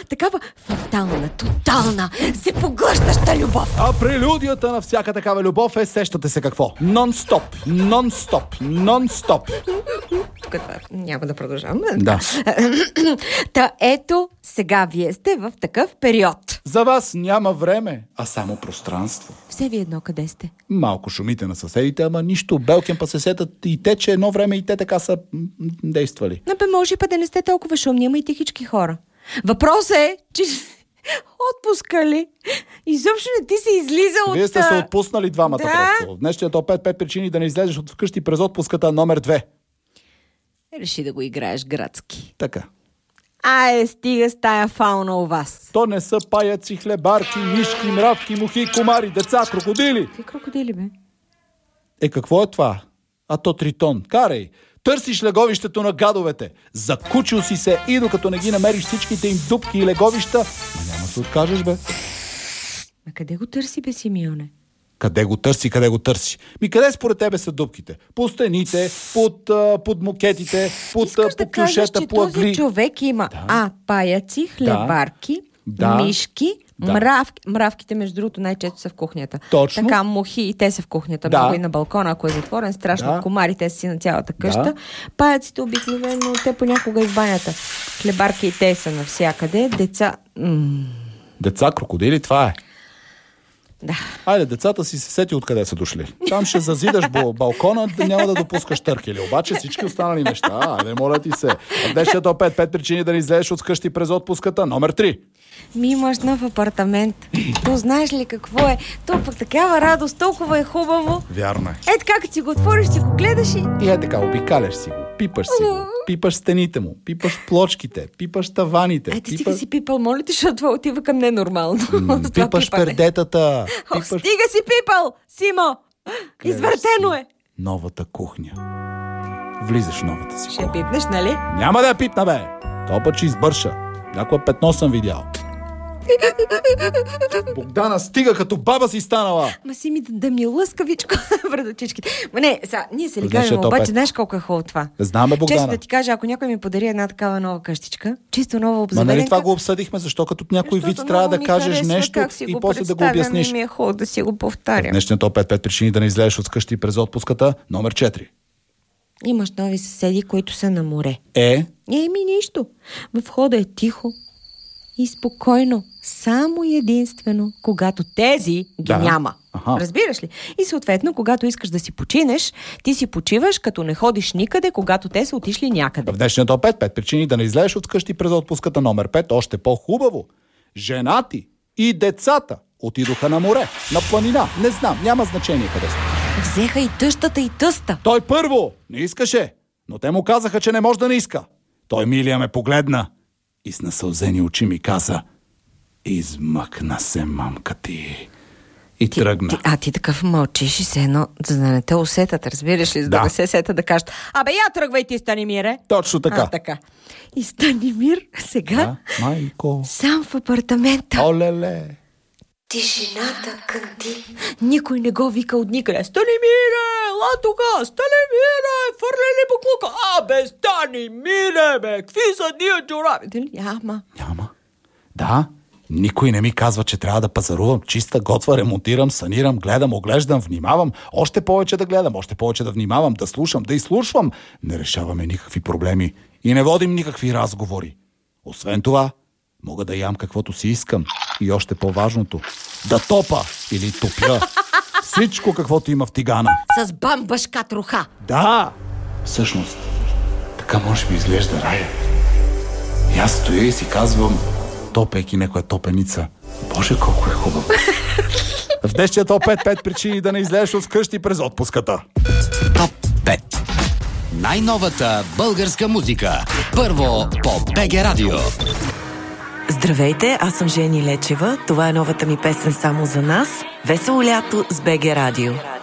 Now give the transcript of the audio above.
такава фатална, тотална, всепоглъщаща любов. А прелюдията на всяка такава любов е, сещате се какво? Нон-стоп, нон-стоп, нон-стоп. Тук няма да продължавам. Да. Та ето, сега вие сте в такъв период. За вас няма време, а само пространство. Все ви едно къде сте. Малко шумите на съседите, ама нищо. Белкин па се сетат и те, че едно време и те така са действали. Но бе, може да не сте толкова шумни, ама и тихички хора. Въпросът е, че отпуска ли? Изобщо не ти се излиза от... Вие сте се отпуснали двамата Да. просто. Днешният топ 5 причини да не излезеш от вкъщи през отпуската номер 2. Реши да го играеш градски. Така. Стига с тая фауна у вас. То не са паяци, хлебарки, мишки, мравки, мухи, комари, деца, крокодили. Какви крокодили, бе? Какво е това? А то тритон. Карай! Търсиш леговището на гадовете. Закучил си се и докато не ги намериш всичките им дупки и леговища, няма да се откажеш, бе. А къде го търси, бе, Симеоне? Къде го търси, къде го търси? Къде според тебе са дупките? По стените, под мукетите, по кюшета, по ъгли. Този човек има паяци, хлебарки, мишки, мравките, между другото, най-често са в кухнята. Точно. Така, мухи и те са в кухнята. Много и на балкона, ако е затворен, страшно. Комари, те са си на цялата къща. Паяците обикновено, те понякога и в банята. Хлебарки и те са навсякъде. Деца... Деца, крокодили, това е. Да. Айде, децата си се сети откъде са дошли. Там ще зазидаш балкона, да няма да допускаш търкели. Обаче всички останали неща, айде, моля ти се. В днешния топ 5 причини да не излезеш от вкъщи през отпуската. Номер 3. Имаш нов апартамент. То знаеш ли какво е? То пък такава радост, толкова е хубаво. Вярно е. Така, като си го отвориш, си го гледаш И така, обикаляш си го, пипаш си го, пипаш стените му, пипаш плочките, пипаш таваните. Стига си пипал, моля ти, защото това отива към ненормално. Пипаш пердетата. Стига си пипал, Симо! Извъртено е! Новата кухня. Влизаш в новата си кухня. Ще пипнеш, нали? Няма да я пипна, бе! То път ще избърша. Някое петно съм видял. Богдана, стига, като баба си станала! Ма си ми да ми лъскавичко пред очичките. Ма не, сега, ние се ликаваме, обаче знаеш колко е хубаво това. Знаме, Богдана. Често да ти кажа, ако някой ми подари една такава нова къщичка, чисто нова обзаведенка... Ма нали това го обсъдихме, защо като някой вид трябва да кажеш нещо и после да го обясниш. Ми е хубаво да си го повтарям. Днешния топ 5 причини да не излезеш от вкъщи през отпуската. Номер 4. Имаш нови съседи, които са на море. Нищо. В входа е тихо и спокойно. Само и единствено, когато тези ги няма. Разбираш ли? И съответно, когато искаш да си починеш, ти си почиваш, като не ходиш никъде, когато те са отишли някъде. В днешния топ 5 причини да не излезеш от вкъщи през отпуската. Номер 5. Още по-хубаво. Женати и децата отидоха на море, на планина. Не знам, няма значение къде са. Взеха и тъщата и тъста. Той първо не искаше, но те му казаха, че не може да не иска. Той, милия, ме погледна и с насълзени очи ми каза: измъкна се, мамка ти. И тръгна. Ти такъв мълчиш и се едно, за да не те усетят, разбираш ли? За да не се сетят да кажат: я тръгвай ти, Станимире. Точно така. Така. И Станимир сега майко, сам в апартамента. Олеле. Тишината кънти. Никой не го вика от никъде. Станимире, ела тука, Станимире, фърли ли буклука? Бе, Станимире, бе, какви са тия чораби? Няма. Да, никой не ми казва, че трябва да пазарувам чиста, готва, ремонтирам, санирам, гледам, оглеждам, внимавам. Още повече да гледам, още повече да внимавам, да слушам, да изслушвам. Не решаваме никакви проблеми и не водим никакви разговори. Освен това, мога да ям каквото си искам. И още по-важното, да топа или топя всичко, каквото има в тигана. С бамбашка троха. Да, всъщност, така може би изглежда рая. И аз стоя и си казвам, топейки някоя топеница: Боже, колко е хубаво. В днешния топ 5 причини да не излезеш от вкъщи през отпуската. Топ 5. Най-новата българска музика. Първо по БГ Радио. Здравейте, аз съм Жени Лечева. Това е новата ми песен "Само за нас". Весело лято с БГ Радио.